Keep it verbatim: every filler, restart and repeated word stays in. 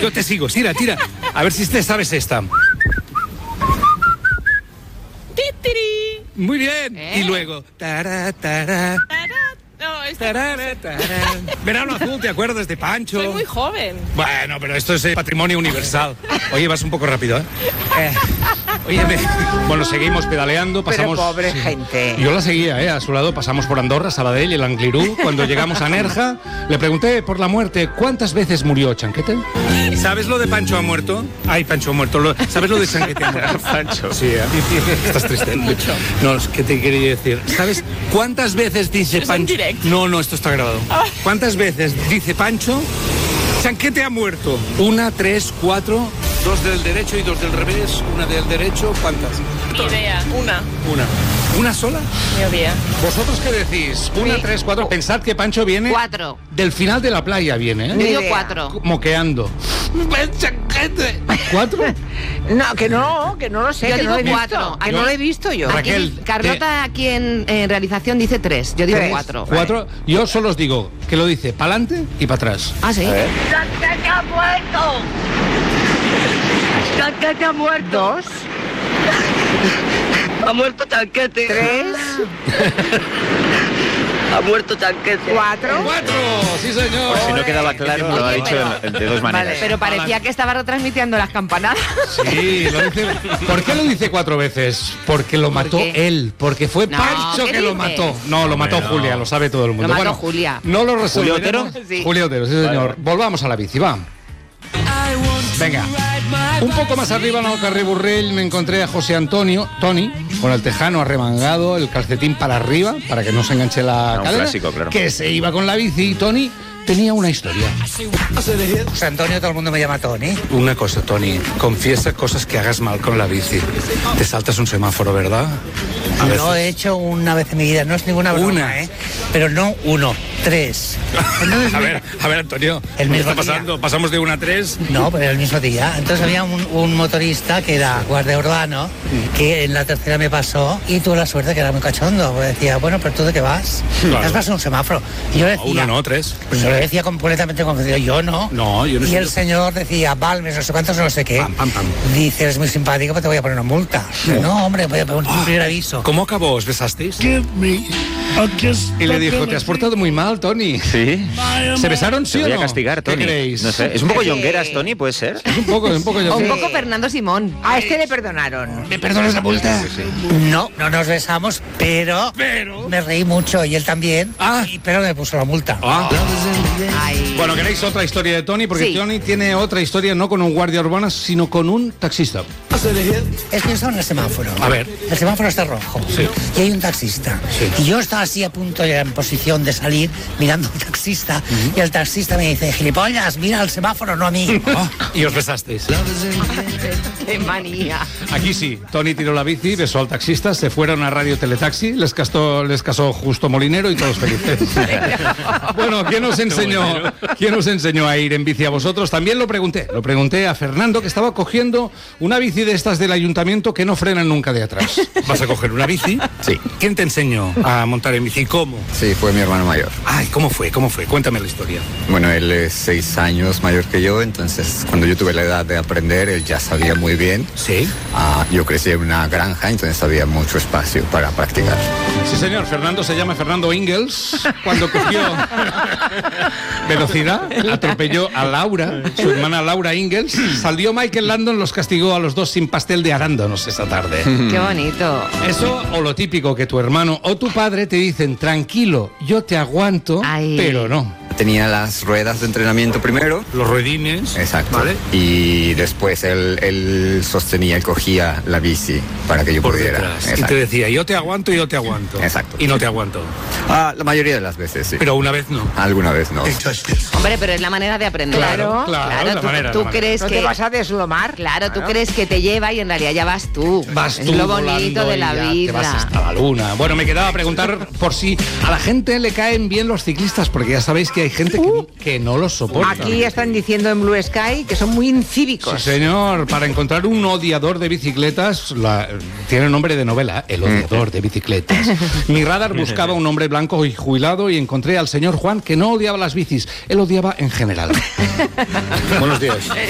yo te sigo. Tira, tira. A ver si te sabes esta. ¡Titiri! Muy bien. ¿Eh? Y luego... Tará, tará. Tará. No, esto... Tarara, tarara. Verano azul, ¿te acuerdas de Pancho? Soy muy joven. Bueno, pero esto es eh, patrimonio universal. Oye, vas un poco rápido, ¿eh? eh oye, me... bueno, seguimos pedaleando, pasamos... Pero pobre sí. gente. Yo la seguía, ¿eh? A su lado pasamos por Andorra, Sabadell y el Anglirú. Cuando llegamos a Nerja, le pregunté por la muerte, ¿cuántas veces murió Chanquete? ¿Sabes lo de Pancho ha muerto? Ay, Pancho ha muerto. Lo... ¿Sabes lo de Chanquete ha muerto? Pancho. Sí, ¿eh? Estás triste. Mucho. No, ¿qué te quería decir? ¿Sabes cuántas veces dice Es Pancho? en directo. No, no, esto está grabado. ¿Cuántas veces dice Pancho? Chanquete ha muerto. Una, tres, cuatro, dos del derecho y dos del revés. Una del derecho, ¿cuántas? Ni idea. Una. Una. ¿Una sola? Ni idea. ¿Vosotros qué decís? Una, Sí. tres, cuatro. Pensad que Pancho viene... Cuatro. Del final de la playa viene, Yo ¿eh? digo idea. cuatro. Moqueando. Chanquete. ¿Cuatro? No, que no, que no lo sé, Yo que digo no lo he visto. cuatro. Que Yo- no lo he visto yo. Ra- Aquí, Raquel, Carlota, aquí en, en realización, dice tres. Yo digo Tres. cuatro. Cuatro. Yo solo os digo que lo dice para adelante y para atrás. Ah, sí. ¡Chanquete ha muerto! ¡Chanquete ha muerto! Dos, ¡Ha muerto Chanquete! tres, ¡Ha muerto Chanquete! cuatro. ¡Cuatro! ¡Sí, señor! Si no quedaba claro, lo ha Oye, dicho pero- de dos maneras. Pero parecía que estaba retransmitiendo las campanadas. Sí, lo dice. ¿Por qué lo dice cuatro veces? Porque lo mató qué? él, porque fue No, Pancho ¿qué que lo dices? mató. No, lo mató Hombre, no. Julia, lo sabe todo el mundo. Lo mató Bueno, Julia. No lo resolveremos. ¿Julio Otero? Sí. Julio Otero, sí señor. Vale. Volvamos a la bici, va. Venga. Un poco más arriba en el carrer Burrell me encontré a José Antonio, Tony, con el tejano arremangado, el calcetín para arriba, para que no se enganche la Ah, un cadera, clásico, claro. que se iba con la bici y Tony tenía una historia. José Antonio, todo el mundo me llama Tony. Una cosa, Tony, confiesa cosas que hagas mal con la bici. Te saltas un semáforo, ¿verdad? A Lo veces. he hecho una vez en mi vida, no es ninguna broma, Una. ¿eh? Pero no uno, tres. Entonces, A ver, a ver, Antonio, El ¿qué mismo está día. pasando? Pasamos de una a tres. No, pero el mismo día. Entonces había un, un motorista que era guardia urbano, que en la tercera me pasó y tuve la suerte que era muy cachondo. Porque decía, bueno, pero ¿tú de qué vas? Claro. Has pasado un semáforo. Y yo le decía, Uno no, tres. pues yo le decía completamente convencido, yo no. No, yo no Y soy el yo. señor decía, Balmes, no sé cuántos, no sé qué. Pam, pam, pam. Dice, eres muy simpático, pero te voy a poner una multa. No, hombre, voy a poner un primer aviso. ¿Cómo acabó? ¿Os besasteis? Y le dijo, te has portado muy mal, Tony. Sí. ¿Se besaron, sí Te o voy no? a castigar, Tony. ¿Qué creéis? No sé. Es un poco Sí. Yongueras, Tony, ¿puede ser? Es un poco, un poco yo. O un Sí. poco Fernando Simón. A este le perdonaron. ¿Me perdonas la multa? No, no nos besamos, pero, Pero. me reí mucho y él también. Ah. Y- pero me puso la multa. Ah. Ay. Bueno, ¿queréis otra historia de Tony? Porque Sí. Tony tiene otra historia no con un guardia urbano, sino con un taxista. Es que yo estaba en el semáforo. A ver. El semáforo está rojo. Sí. Y hay un taxista. Sí. Y yo estaba así a punto, ya en posición de salir, mirando al taxista. Y el taxista me dice, gilipollas, mira al semáforo, no a mí. Ah, y os besasteis. Qué manía. Aquí sí, Tony tiró la bici, besó al taxista, se fueron a Radio Teletaxi, les casó, les casó Justo Molinero y todos felices. Bueno, ¿quién os enseñó? ¿Quién os enseñó a ir en bici a vosotros? También lo pregunté. Lo pregunté a Fernando, que estaba cogiendo una bici de estas del ayuntamiento que no frenan nunca de atrás. ¿Vas a coger una bici? Sí. ¿Quién te enseñó a montar en bici? ¿Cómo? Sí, fue mi hermano mayor. Ay, ¿cómo fue? ¿Cómo fue? Cuéntame la historia. Bueno, él es seis años mayor que yo, entonces cuando yo tuve la edad de aprender, él ya sabía muy bien. ¿Sí? Ah, yo crecí en una granja, entonces había mucho espacio para practicar. Sí, señor. Fernando se llama Fernando Ingalls. Cuando cogió velocidad, atropelló a Laura, su hermana Laura Ingalls. Salió Michael Landon, los castigó a los dos sin pastel de arándanos esa tarde. Qué bonito. Eso o lo típico que tu hermano o tu padre te dicen, tranquilo, yo te aguanto, Ay. pero no. Tenía las ruedas de entrenamiento primero. Los ruedines. Exacto. ¿Vale? Y después él, él sostenía, él cogía la bici para que yo Por pudiera. detrás. Y Exacto. te decía, yo te aguanto y yo te aguanto. Exacto. Y no te aguanto. Ah, la mayoría de las veces, sí. Pero una vez no. Alguna vez no. Hombre, pero es la manera de aprender. Claro, claro, la tú, manera, tú la manera. crees No que... te vas a deslomar. Claro, tú crees que te lleva y en realidad ya vas tú. Vas es tú lo volando bonito de y la ya vida. Te vas hasta la luna. Bueno, me quedaba a preguntar por si a la gente le caen bien los ciclistas, porque ya sabéis que hay gente que, que no los soporta. Aquí están diciendo en Blue Sky que son muy incívicos. Sí, señor. Para encontrar un odiador de bicicletas, la- tiene nombre de novela, El odiador de bicicletas. Mi radar buscaba un hombre blanco y jubilado y encontré al señor Juan, que no odiaba las bicis, él odiaba en general. Buenos días.